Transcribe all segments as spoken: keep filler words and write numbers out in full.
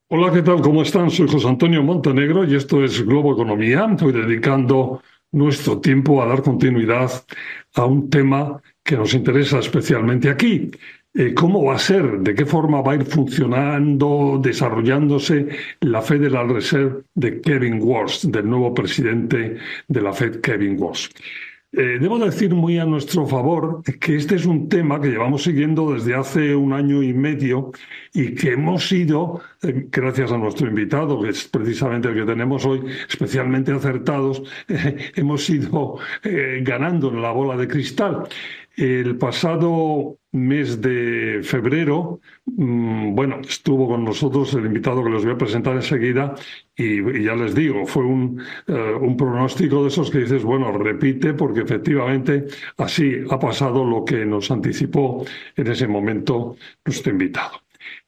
Hola, ¿qué tal? ¿Cómo están? Soy José Antonio Montenegro y esto es Globo Economía. Estoy dedicando nuestro tiempo a dar continuidad a un tema que nos interesa especialmente aquí. Eh, ¿cómo va a ser? ¿De qué forma va a ir funcionando, desarrollándose la Federal Reserve de Kevin Warsh, del nuevo presidente de la Fed, Kevin Warsh? Eh, debo decir muy a nuestro favor que este es un tema que llevamos siguiendo desde hace un año y medio y que hemos ido, eh, gracias a nuestro invitado, que es precisamente el que tenemos hoy, especialmente acertados, eh, hemos ido eh, ganando en la bola de cristal. El pasado mes de febrero, mmm, bueno, estuvo con nosotros el invitado que les voy a presentar enseguida y, y ya les digo, fue un, uh, un pronóstico de esos que dices, bueno, repite porque efectivamente así ha pasado lo que nos anticipó en ese momento nuestro invitado.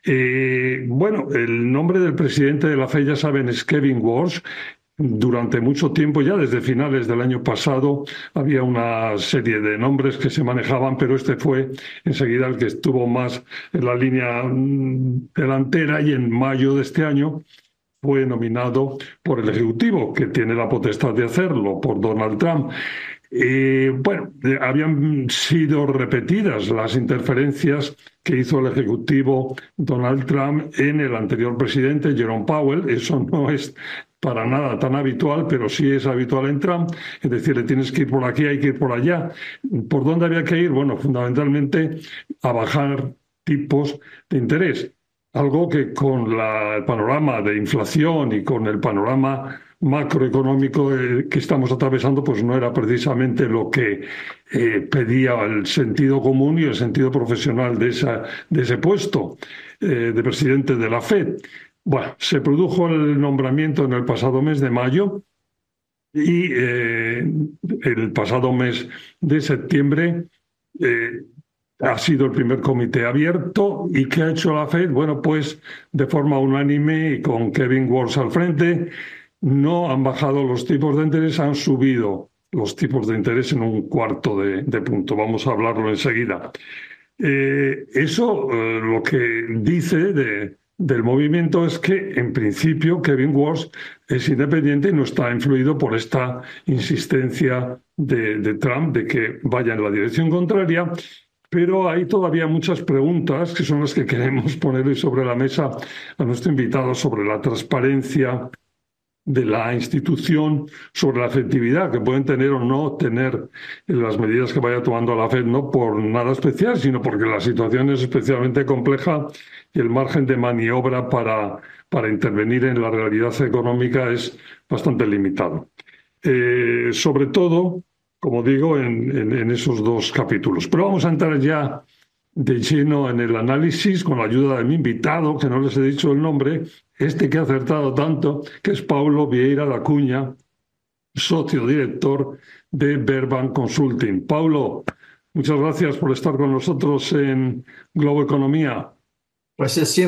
Eh, bueno, el nombre del presidente de la F E D, ya saben, es Kevin Warsh. Durante mucho tiempo, ya desde finales del año pasado, había una serie de nombres que se manejaban, pero este fue enseguida el que estuvo más en la línea mm, delantera y en mayo de este año fue nominado por el Ejecutivo, que tiene la potestad de hacerlo, por Donald Trump. Eh, bueno, eh, habían sido repetidas las interferencias que hizo el ejecutivo Donald Trump en el anterior presidente, Jerome Powell. Eso no es para nada tan habitual, pero sí es habitual en Trump. Es decir, le tienes que ir por aquí, hay que ir por allá. ¿Por dónde había que ir? Bueno, fundamentalmente a bajar tipos de interés. Algo que con la- el panorama de inflación y con el panorama macroeconómico eh, que estamos atravesando, pues no era precisamente lo que eh, pedía el sentido común y el sentido profesional de, esa, de ese puesto eh, de presidente de la Fed. Bueno, se produjo el nombramiento en el pasado mes de mayo y eh, el pasado mes de septiembre eh, ha sido el primer comité abierto. ¿Y qué ha hecho la Fed? Bueno, pues de forma unánime y con Kevin Walsh al frente, no han bajado los tipos de interés, han subido los tipos de interés en un cuarto de, de punto. Vamos a hablarlo enseguida. Eh, eso eh, lo que dice de, del movimiento es que, en principio, Kevin Walsh es independiente y no está influido por esta insistencia de, de Trump de que vaya en la dirección contraria. Pero hay todavía muchas preguntas que son las que queremos poner sobre la mesa a nuestro invitado sobre la transparencia de la institución, sobre la efectividad que pueden tener o no tener las medidas que vaya tomando la Fed, no por nada especial, sino porque la situación es especialmente compleja y el margen de maniobra para, para intervenir en la realidad económica es bastante limitado. Eh, sobre todo, como digo, en, en, en esos dos capítulos. Pero vamos a entrar ya de lleno en el análisis con la ayuda de mi invitado, que no les he dicho el nombre, este que ha acertado tanto, que es Paulo Vieira da Cunha, socio director de Verban Consulting. Paulo, muchas gracias por estar con nosotros en Globo Economía. Pues es